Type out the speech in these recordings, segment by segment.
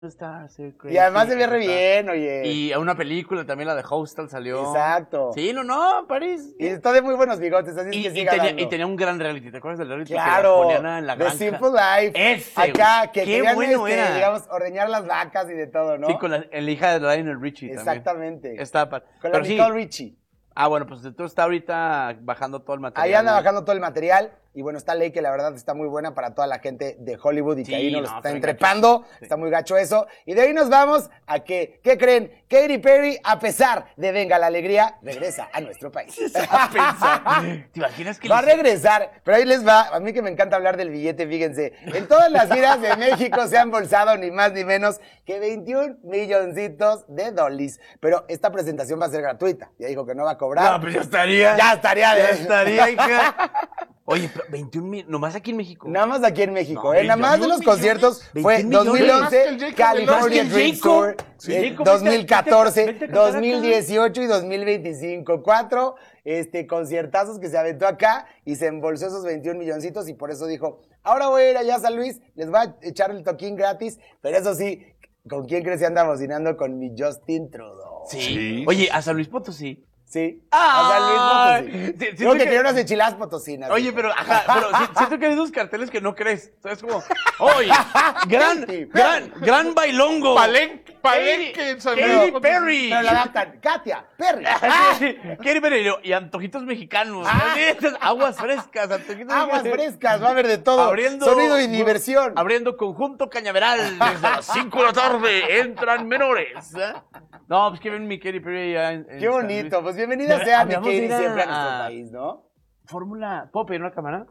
Star Secret. Y además se ve re bien, oye. Y a una película también, la de Hostel, salió. Exacto. Sí, no, París. Y está de muy buenos bigotes, así es que siga dando. Y tenía un gran reality, ¿te acuerdas del reality? Claro, que ponían en la The granja? Simple Life. Ese, acá, que qué querían, bueno era. digamos, ordeñar las vacas y de todo, ¿no? Sí, con la hija de Lionel Richie. Exactamente. También. Está con la Nicole Richie. Ah, bueno, pues entonces está ahorita bajando todo el material. Ahí anda bajando todo el material. Y bueno, está Ley, que la verdad está muy buena para toda la gente de Hollywood y que ahí nos está entrepando. Sí. Está muy gacho eso. Y de ahí nos vamos a que, ¿qué creen? Katy Perry, a pesar de Venga la Alegría, regresa a nuestro país. A pensar. ¿Te imaginas que va a regresar? Pero ahí les va. A mí que me encanta hablar del billete, fíjense. En todas las giras de México se han embolsado ni más ni menos que 21 milloncitos de dólares. Pero esta presentación va a ser gratuita. Ya dijo que no va a cobrar. No, pues ya estaría. Ya estaría. Ya estaría, hija. Oye, pero 21 mil, nomás aquí en México. Nada más aquí en México, ¿eh? Nada más de los conciertos fue 2011, California Dream Tour, 2014, 2018 y 2025. 4 conciertazos que se aventó acá y se embolsó esos 21 milloncitos y por eso dijo, ahora voy a ir allá a San Luis, les voy a echar el toquín gratis, pero eso sí, ¿con quién crees que anda bocinando? Con mi Justin Trudeau. Sí. Oye, a San Luis Potosí. Sí. A San Luis Potosí. Creo que quería unas enchiladas potosinas. Oye, pero siento que hay esos carteles que no crees. Es como, oye, gran bailongo. Palenque en San Luis. Katy Perry. Pero la adaptan. Katia Perry. Katy Perry y antojitos mexicanos. Aguas frescas, antojitos Aguas frescas, va a haber de todo. Sonido y diversión. Abriendo Conjunto Cañaveral desde las 5 de la tarde. Entran menores. No, pues que ven mi Katy Perry ya en qué bonito, pues bienvenida sea mi Katy siempre a nuestro país, ¿no? Fórmula, ¿puedo pedir una cámara?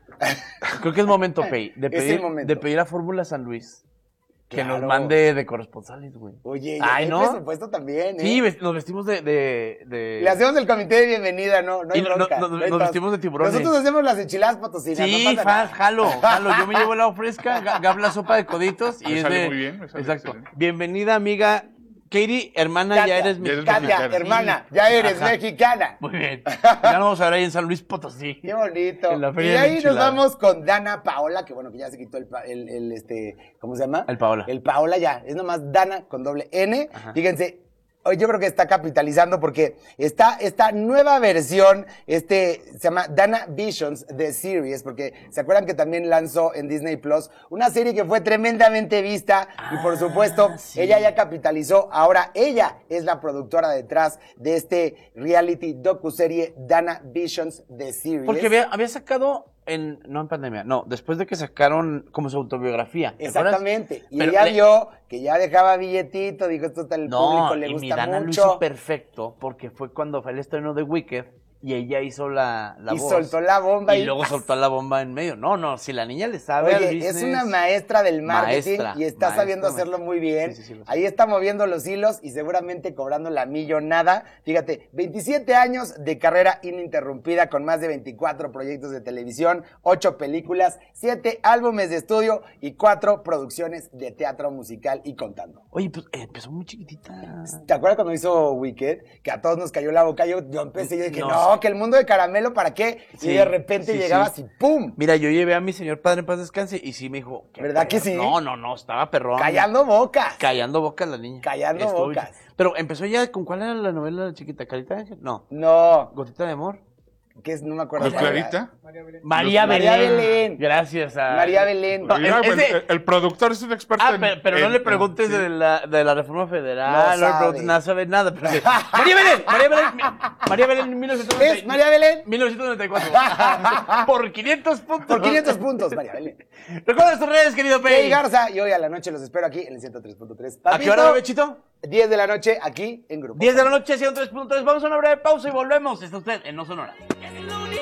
Creo que es momento, Pei, de pedir a Fórmula San Luis que nos mande de corresponsales, güey. Oye, hay presupuesto también, ¿eh? Sí, nos vestimos de... Le hacemos el comité de bienvenida, ¿no? No hay bronca. Nos vestimos de tiburones. Nosotros hacemos las enchiladas potosinas. Sí, jalo. Yo me llevo el agua fresca, Gab la sopa de coditos y es de... muy bien, me sale exacto. excelente. Bienvenida, amiga. Katy, hermana, Katia, ya eres mexicana. Katia, hermana, ya eres mexicana. Muy bien. Ya nos vamos a ver ahí en San Luis Potosí. Qué bonito. En la y feria ahí nos vamos con Dana Paola, que bueno, que ya se quitó ¿cómo se llama? El Paola. El Paola ya. Es nomás Dana con doble N. Ajá. Fíjense. Hoy yo creo que está capitalizando porque está esta nueva versión, se llama Dana Visions The Series, porque se acuerdan que también lanzó en Disney Plus una serie que fue tremendamente vista y por supuesto ella ya capitalizó, ahora ella es la productora detrás de este reality docuserie Dana Visions The Series. Porque había sacado no en pandemia, no, después de que sacaron como su autobiografía. Exactamente. Y ella vio que ya dejaba billetito, dijo, esto al público le gusta Dana mucho. Lo hizo perfecto, porque fue cuando fue el estreno de Wicked y ella hizo la voz. Y soltó la bomba. Y luego soltó la bomba en medio. No, si la niña le sabe al business, es una maestra del marketing y está sabiendo hacerlo muy bien. Sí, ahí está moviendo los hilos y seguramente cobrando la millonada. Fíjate, 27 años de carrera ininterrumpida con más de 24 proyectos de televisión, 8 películas, 7 álbumes de estudio y 4 producciones de teatro musical y contando. Oye, pues empezó muy chiquitita. ¿Te acuerdas cuando hizo Wicked? Que a todos nos cayó la boca. Yo empecé y dije, no, que el mundo de caramelo, ¿para qué? Sí, y de repente llegabas y ¡pum! Mira, yo llevé a mi señor padre en paz descanse y sí me dijo... ¿Verdad que sí? No, estaba perrón. Callando bocas. Callando bocas la niña. Callando bocas. Pero empezó ya, ¿con cuál era la novela chiquita? ¿Carita de Ángel? No. ¿Gotita de amor? ¿Qué es? No me acuerdo. ¿Clarita? María Belén. Gracias a... María Belén. No, el productor es un experto pero no le preguntes de la reforma federal. No sabe nada. Pero sí. María Belén, 1994. ¿Es María Belén? 1994. Por 500 puntos. Por 500 puntos, María Belén. Recuerda tus redes, querido Pei. Garza, y hoy a la noche los espero aquí en el 103.3. ¿A qué hora, Bechito? 10 de la noche aquí en Grupo. 10 de la noche, 103.3. Vamos a una breve pausa y volvemos. Está usted en No Sonora.